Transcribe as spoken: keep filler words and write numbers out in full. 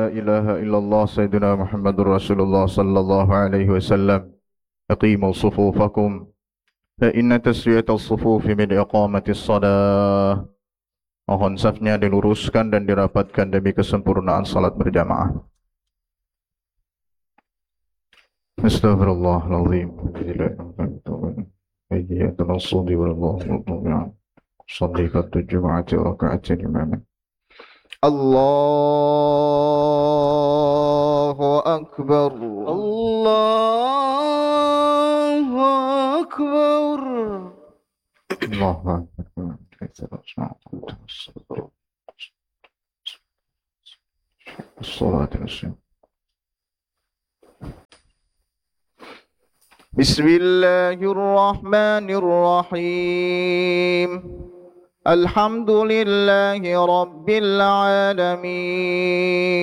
إله إلا الله سيدنا محمد رسول الله صلى الله عليه وسلم أقيموا صفوفكم فإن تسوية الصفوف من إقامة الصلاة. Mohon safnya diluruskan dan dirapatkan demi kesempurnaan salat berjamaah. Astaghfirullahaladzim. Ayyatul sudi wallahu salli katu jum'ati raka'atin imamah. Allahu Akbar. Allahu Akbar. Allahu Akbar. Bismillahirrahmanirrahim. Alhamdulillahi Rabbil Alamin.